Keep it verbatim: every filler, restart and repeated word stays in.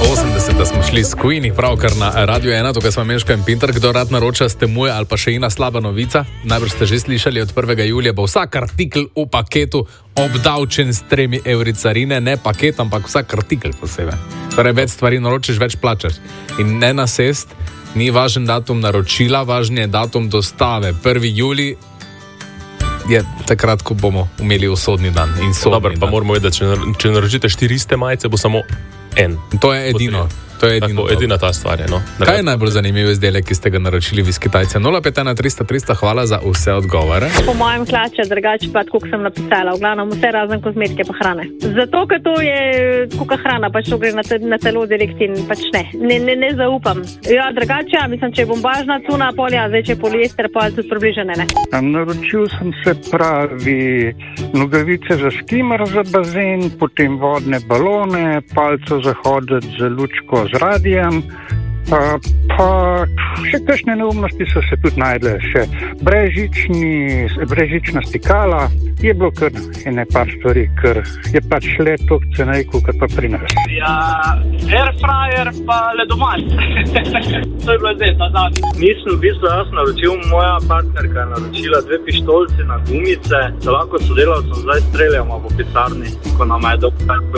osemdeseta smo šli s Queeni, pravkar na Radio ena, tukaj smo Meško in Pintar, kdo rad naroča s temuje ali pa še ena slaba novica. Najbrž ste že slišali, od prvega julija bo vsak artikel v paketu obdavčen s tremi evri carine, ne paket, ampak vsak artikel posebej. Torej, več stvari naročiš, več plačaš. In ne nasest, ni važen datum naročila, važen je datum dostave. prvi julij je takrat, ko bomo imeli usodni dan. In Dobar, pa dan. Moramo vedeti, če, če naročite štiri iste majice, bo samo en. To je edino. To je edino, Tako, edina ta stvar je. No. Kaj je najbolj zanimivo izdelek, ki ste ga naročili vi iz Kitajce? nula pet ena tristo tristo, hvala za vse odgovore. Po mojem klače, drugače pa, kot sem napisala, v glavnem vse razen kozmetike pa hrane. Zato, ker to je kuka hrana, pač to gre na, te, na telo direkt in pač ne. Ne, ne, ne zaupam. Ja, drugače, ja, mislim, če je bombažna cuna, polja, zdaj, če je poliester, pa tudi približene, ne. Naročil sem se pravi nogavice za skimer za bazen, potem vodne balone, palco za hoditi za lučko z radijem, pa, pa še kakšne neumnosti so se tudi najdle, še brežični, brežična stikala, je bilo kar ene par stvari, ker je pač le toliko cenejko, kot pa pri nas. Ja, airfryer pa ledomat. To je bilo zdaj, ta zadnji. Nisem v bistvu jaz naročil, moja partnerka je naročila dve pištolci na gumice, da lahko sodelavcem zdaj streljamo po pisarni, ko nam je dobro.